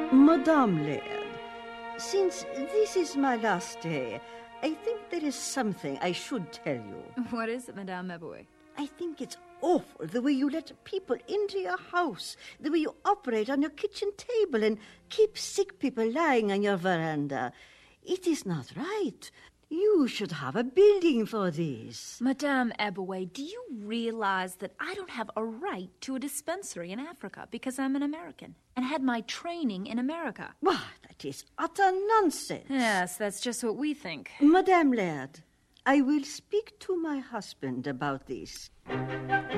Madame Laird, since this is my last day, I think there is something I should tell you. What is it, Madame Eboué? I think it's awful the way you let people into your house, the way you operate on your kitchen table and keep sick people lying on your veranda. It is not right. You should have a building for this. Madame Eboué, do you realize that I don't have a right to a dispensary in Africa because I'm an American and had my training in America? Why, that is utter nonsense. Yes, that's just what we think. Madame Laird, I will speak to my husband about this.